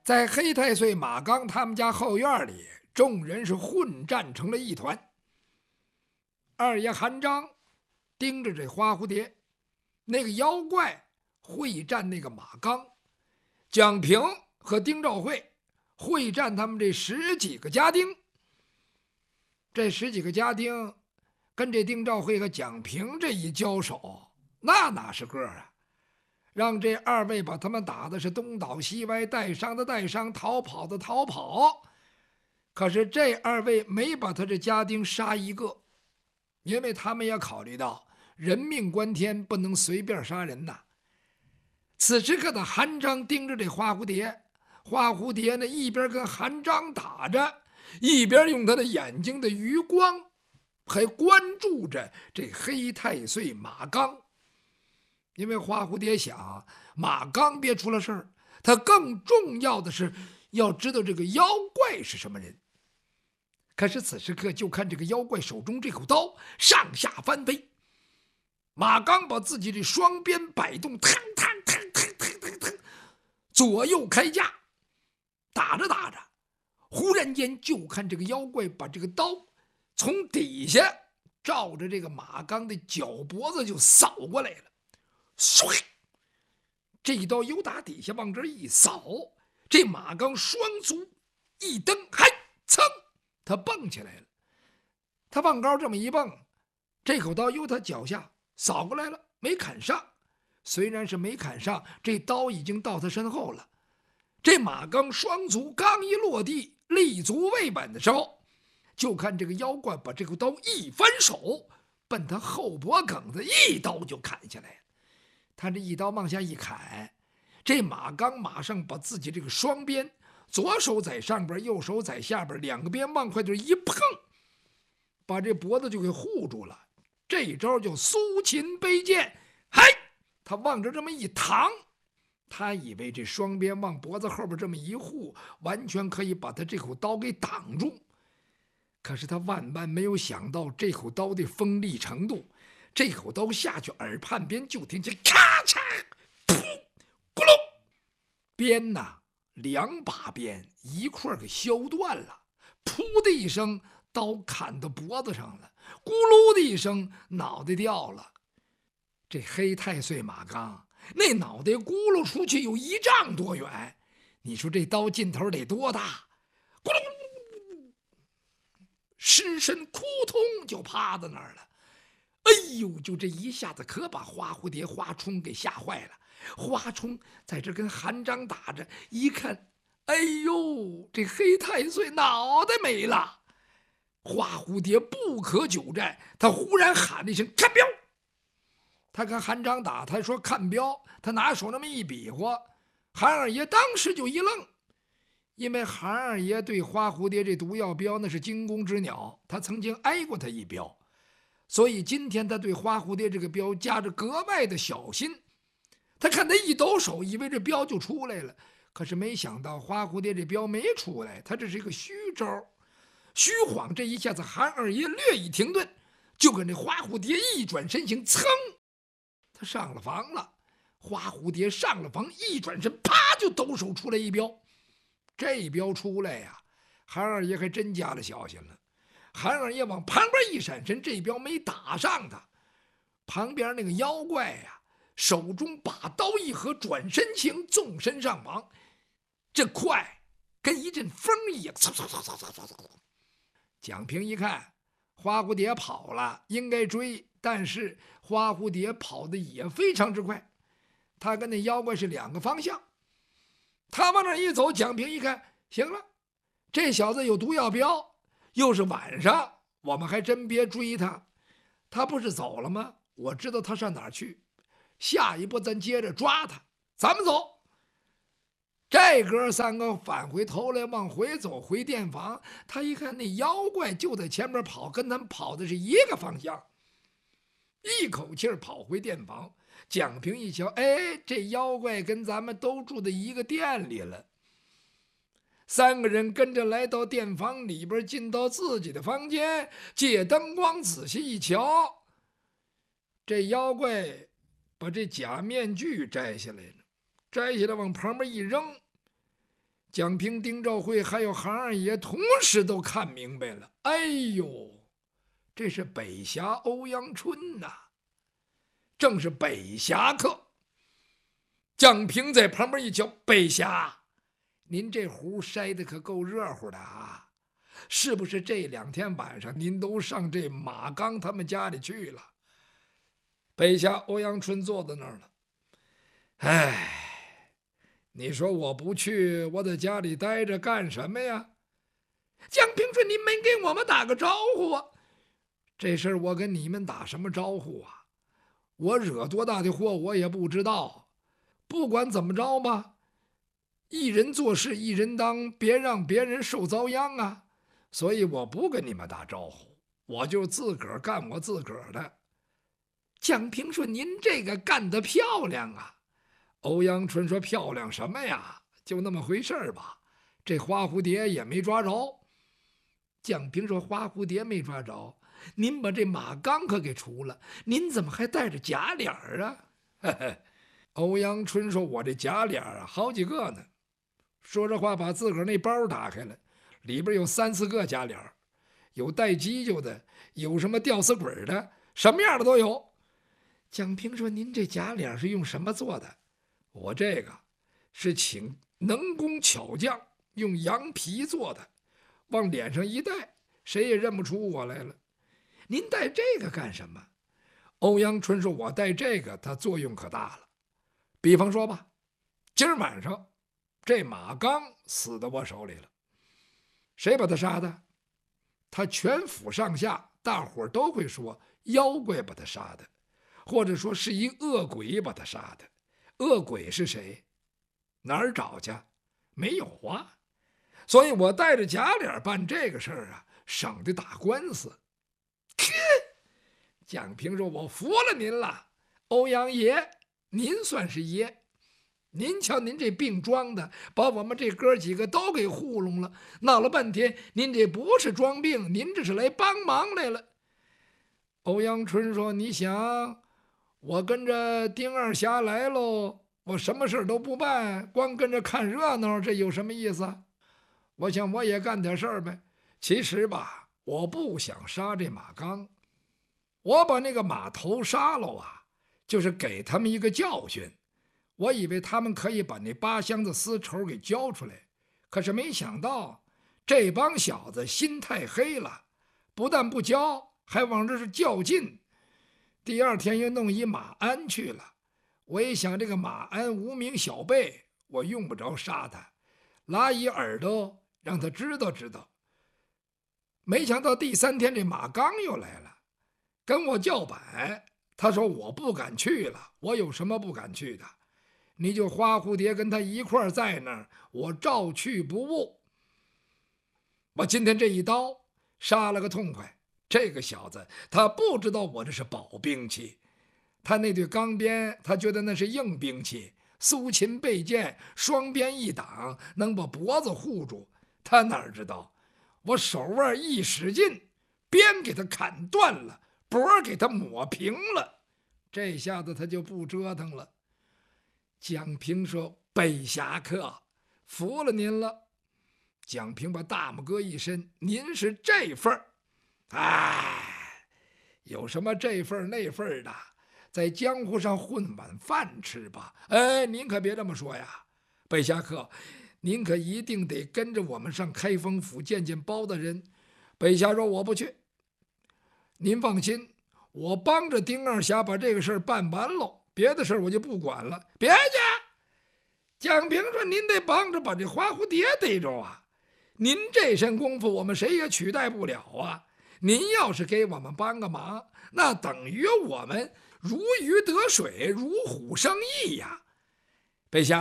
在黑太岁马刚他们家后院里，众人是混战成了一团。二爷韩章盯着这花蝴蝶，那个妖怪会战那个马刚，蒋平和丁兆会会战他们这10几个家丁。这10几个家丁跟这丁兆会和蒋平这一交手，那哪是个啊！让这二位把他们打的是东倒西歪，带伤的带伤，逃跑的逃跑。可是这二位没把他这家丁杀一个，因为他们也考虑到人命关天，不能随便杀人呐。此时刻的韩章盯着这花蝴蝶，花蝴蝶呢一边跟韩章打着，一边用他的眼睛的余光还关注着这黑太岁马刚。因为花蝴蝶想，马刚别出了事儿，他更重要的是要知道这个妖怪是什么人。可是此时刻，就看这个妖怪手中这口刀上下翻飞，马刚把自己这双鞭摆动，腾腾腾腾腾腾腾，左右开架，打着打着，忽然间就看这个妖怪把这个刀从底下照着这个马刚的脚脖子就扫过来了。唰！这一刀由打底下往这一扫，这马刚双足一蹬，嗨，噌，他蹦起来了。他往高这么一蹦，这口刀由他脚下扫过来了，没砍上。虽然是没砍上，这刀已经到他身后了。这马刚双足刚一落地，立足未稳的时候，就看这个妖怪把这口刀一翻手，奔他后脖梗子一刀就砍下来了。他这一刀往下一砍，这马刚马上把自己这个双鞭，左手在上边，右手在下边，两个鞭往块地一碰，把这脖子就给护住了。这一招叫苏秦背剑，嗨，他往这么一躺，他以为这双鞭往脖子后边这么一护，完全可以把他这口刀给挡住。可是他万万没有想到这口刀的锋利程度。这口刀下去，耳畔边就听见咔嚓、噗、咕噜，鞭呐，2把鞭一块给削断了，噗的一声，刀砍到脖子上了，咕噜的一声，脑袋掉了。这黑太岁马刚那脑袋咕噜出去有1丈多远，你说这刀劲头得多大？咕噜，尸身扑通就趴在那儿了。哎呦，就这一下子可把花蝴蝶花冲给吓坏了。花冲在这跟韩章打着，一看，哎呦，这黑太岁脑袋没了。花蝴蝶不可久战，他忽然喊了一声看镖。他跟韩章打，他说看镖，他拿手那么一比划，韩二爷当时就一愣，因为韩二爷对花蝴蝶这毒药镖那是惊弓之鸟，他曾经挨过他一镖，所以今天他对花蝴蝶这个镖加着格外的小心。他看他一抖手，以为这镖就出来了，可是没想到花蝴蝶这镖没出来，他这是一个虚招。虚晃这一下子，韩二爷略一停顿，就跟这花蝴蝶一转身形，噌，他上了房了。花蝴蝶上了房，一转身，啪就抖手出来一镖。这镖出来呀，韩二爷还真加了小心了。韩二爷往旁边一闪身，这镖没打上他。旁边那个妖怪呀，手中把刀一合，转身形，纵身上房，这快跟一阵风一样。蒋平一看花蝴蝶跑了，应该追，但是花蝴蝶跑的也非常之快，他跟那妖怪是2个方向。他往那一走，蒋平一看，行了，这小子有毒药镖，又是晚上，我们还真别追他。他不是走了吗？我知道他上哪儿去，下一步咱接着抓他。咱们走。这哥3个返回头来，往回走，回店房。他一看那妖怪就在前面跑，跟他们跑的是一个方向，一口气跑回店房。蒋平一瞧，哎，这妖怪跟咱们都住在一个店里了。3个人跟着来到店房里边，进到自己的房间，借灯光仔细一瞧，这妖怪把这假面具摘下来了，摘下来往旁边一扔， 蒋平、丁兆辉还有韩二爷同时都看明白了。哎呦，这是北侠欧阳春呐，正是北侠客。蒋平在旁边一瞧，北侠，您这壶筛的可够热乎的啊！是不是这2天晚上您都上这马刚他们家里去了？北侠欧阳春坐在那儿了。哎，你说我不去，我在家里待着干什么呀？蒋平说：“您没给我们打个招呼啊！”这事儿我跟你们打什么招呼啊？我惹多大的祸我也不知道。不管怎么着吧，一人做事一人当，别让别人受遭殃啊！所以我不跟你们打招呼，我就自个儿干我自个儿的。蒋平说：“您这个干得漂亮啊！”欧阳春说：“漂亮什么呀？就那么回事儿吧。这花蝴蝶也没抓着。”蒋平说：“花蝴蝶没抓着，您把这马刚可给除了，您怎么还带着假脸啊？”欧阳春说：“我这假脸啊，好几个呢。”说着话，把自个儿那包打开了，里边有3、4个假脸，有带犄角的，有什么吊死鬼的，什么样的都有。蒋平说：“您这假脸是用什么做的？”我这个是请能工巧匠用羊皮做的，往脸上一戴，谁也认不出我来了。您戴这个干什么？欧阳春说：“我戴这个，它作用可大了。比方说吧，今儿晚上这马刚死在我手里了，谁把他杀的？他全府上下大伙都会说妖怪把他杀的，或者说是一恶鬼把他杀的。恶鬼是谁？哪儿找去？没有啊。所以我带着假脸办这个事儿啊，省得打官司。”蒋平说：“我服了您了，欧阳爷，您算是爷。您瞧您这病装的，把我们这哥几个都给糊弄了，闹了半天，您这不是装病，您这是来帮忙来了。”欧阳春说：“你想，我跟着丁二侠来喽，我什么事都不办，光跟着看热闹，这有什么意思？我想我也干点事儿呗。其实吧，我不想杀这马刚，我把那个马头杀了啊，就是给他们一个教训。我以为他们可以把那8箱子丝绸给交出来，可是没想到这帮小子心太黑了，不但不交，还往这是较劲。第2天又弄一马鞍去了。我一想，这个马鞍无名小辈，我用不着杀他，拉一耳朵让他知道知道。没想到第3天这马刚又来了，跟我叫板。他说：“我不敢去了，我有什么不敢去的？你就花蝴蝶跟他一块儿在那儿，我照去不误。”我今天这一刀杀了个痛快。这个小子他不知道我这是宝兵器，他那对钢鞭他觉得那是硬兵器，苏秦背剑，双鞭一挡能把脖子护住。他哪知道我手腕一使劲，鞭给他砍断了，脖给他抹平了。这下子他就不折腾了。蒋平说：“北侠客，服了您了。”蒋平把大拇哥一伸：“您是这份儿。哎，有什么这份儿那份儿的，在江湖上混碗饭吃吧。哎，您可别这么说呀，北侠客，您可一定得跟着我们上开封府见见包大人。”北侠说：“我不去。您放心，我帮着丁二侠把这个事儿办完喽，别的事儿我就不管了。”别去！蒋平说：“您得帮着把这花蝴蝶逮着啊！您这身功夫，我们谁也取代不了啊！您要是给我们帮个忙，那等于我们如鱼得水，如虎生翼呀！”北侠。